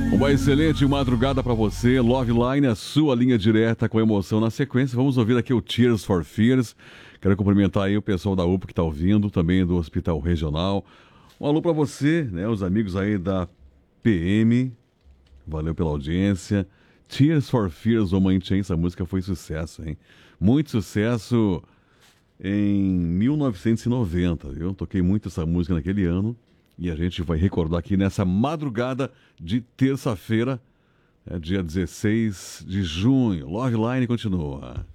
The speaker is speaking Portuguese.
Uma excelente madrugada para você. Love Line, a sua linha direta com emoção na sequência. Vamos ouvir aqui o Tears for Fears. Quero cumprimentar aí o pessoal da UPA que está ouvindo, também do Hospital Regional. Um alô para você, né? Os amigos aí da PM. Valeu pela audiência. Tears for Fears, o Mãe Chain, essa música foi sucesso, hein? Muito sucesso em 1990, viu? Toquei muito essa música naquele ano. E a gente vai recordar aqui nessa madrugada de terça-feira, dia 16 de junho. Love Line continua.